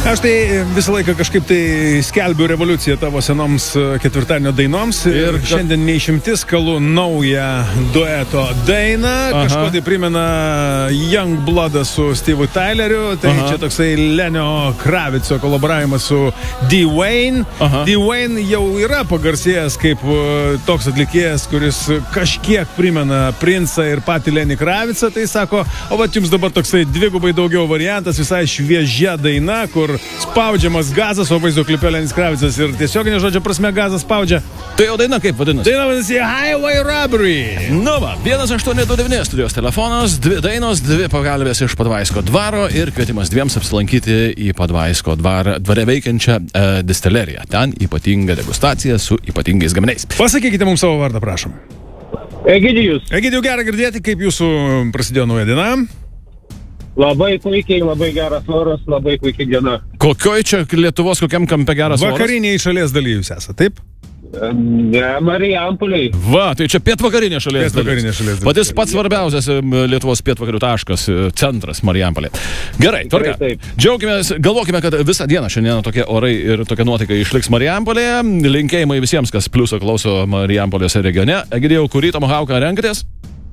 Aš tai visą laiką kažkaip tai skelbiu revoliuciją tavo senoms ketvirtadienio dainoms ir šiandien neišimtis kalu naują dueto dainą. Kažko tai primena Youngblood su Steve Tyleriu. Tai čia toksai Lenio Kravico kolaboravimas su D-Wayne. D-Wayne jau yra pagarsėjęs kaip toks atlikėjas, kuris kažkiek primena Princą ir patį Lenį Kravicą. Tai sako, o vat jums dabar toksai dvigubai daugiau variantas, visai šviežia daina, kur spaudžiamas gazas, o vaizdo klipe Lenis Kravicas ir tiesioginė žodžio prasme gazas spaudžia. Tai jau daina kaip vadinasi? Daina vadinasi Highway Robbery. Nu va, 1829 studijos telefonas, 2 dainos, 2 pagalbės iš Padvaisko dvaro ir kvietimas 2 apsilankyti į Padvaisko dvare veikiančią distileriją. Ten ypatinga degustacija su ypatingais gaminiais. Pasakykite mums savo vardą, prašom. Egidijus. Egidijų, gera girdėti, kaip jūsų prasidėjo nauja diena. Labai puikiai, labai geras oras, labai puikiai diena. Kokioj čia Lietuvos, kokiam kampe geras oras? Vakariniai šalies daly jūs esate, taip? Ne, Marijampoliai. Va, tai čia pietvakarinė šalies dalis. Patys pats svarbiausias Lietuvos pietvakarių taškas, centras Marijampolė. Gerai, tvarka. Džiaugimės, galvokime, kad visą dieną šiandien tokie orai ir tokia nuotaika išliks Marijampolėje. Linkėjimai visiems, kas pliuso klauso Marijampolės regione. Egidijau, kurį tomahawką renkatės?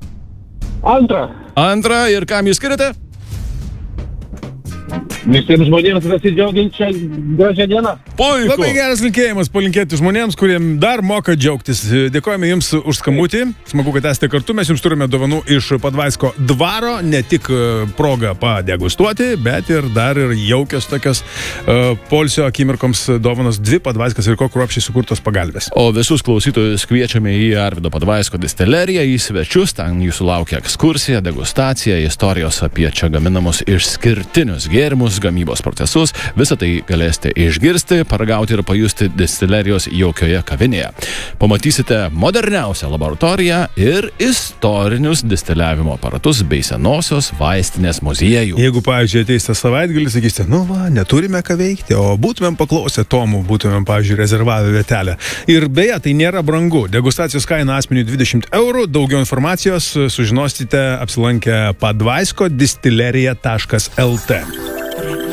Antrą ir kam jūs skiriate? Visiems žmonėms pasidžiauginčią gražią dieną. Puiku. Labai geras linkėjimas palinkėti žmonėms, kuriem dar moka džiaugtis. Dėkojame jums už skambutį. Smagu, kad esate kartu. Mes jums turime dovanų iš Padvaisko dvaro. Ne tik progą padegustuoti, bet ir dar ir jaukios tokios poilsio akimirkoms dovanos 2 Padvaiskas ir ko kruopščiai sukurtos pagalbės. O visus klausytojus kviečiame į Arvydo Padvaisko distileriją, į svečius. Ten jūsų laukia ekskursija, degustacija, istorijos apie čia gaminamus išskirtinius gėrimus, gamybos procesus. Visą tai galėsite išgirsti, paragauti ir pajusti distilerijos jaukioje kavinėje. Pamatysite moderniausią laboratoriją ir istorinius distiliavimo aparatus bei senosios vaistinės muziejų. Jeigu, pavyzdžiui, ateisite savaitgalį, sakysite, nu va, neturime ką veikti, o būtumėm paklausę tomų, būtumėm, pavyzdžiui, rezervavę vietelę. Ir beje, tai nėra brangu. Degustacijos kaina asmeniui 20 €. Daugiau informacijos sužinosite apsilankę padvaiskodistilerija.lt.